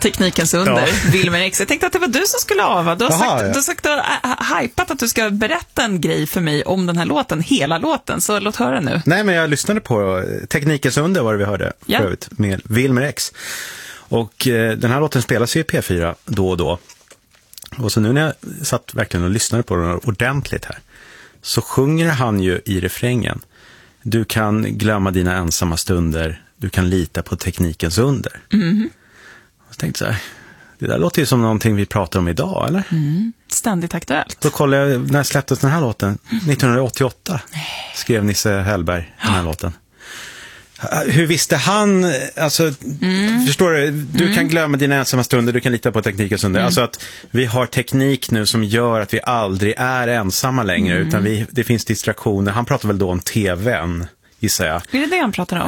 Teknikens under, Wilmer X. Jag tänkte att det var du som skulle ava. Du har sagt hypat att du ska berätta en grej för mig om den här låten, hela låten, så låt höra nu. Nej, men jag lyssnade på Teknikens under var det vi hörde förut, med Wilmer X. Och den här låten spelas ju i P4 då och då. Och så nu när jag satt verkligen och lyssnade på den ordentligt här, så sjunger han ju i refrängen: du kan glömma dina ensamma stunder, du kan lita på teknikens under. Jag tänkte så här, det där låter ju som någonting vi pratar om idag, eller? Ständigt aktuellt. Då kollade jag, när släpptes den här låten? 1988 skrev Nisse Hellberg den här låten. Hur visste han, alltså, förstår du, du kan glömma dina ensamma stunder, du kan lita på teknikens under. Alltså att vi har teknik nu som gör att vi aldrig är ensamma längre, utan det finns distraktioner. Han pratar väl då om tvn, gissar jag. Är det han pratar om?